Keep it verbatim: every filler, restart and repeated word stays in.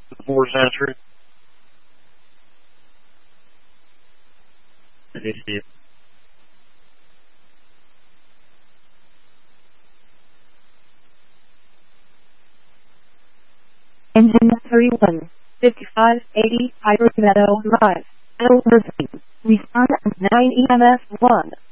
Morse answer. Engine thirty-one, fifty-five eighty, Hyper Meadow Drive, Elmerton. Respond at nine E M S one.